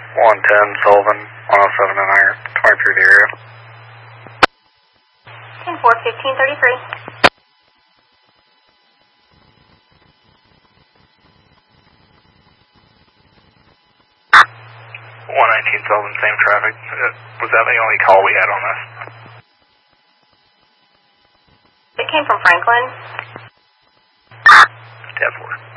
110 Sullivan, 107 and iron, 20 through the area. 10-4, 1533. 119 Sullivan, same traffic. Was that the only call we had on this? It came from Franklin. 10-4.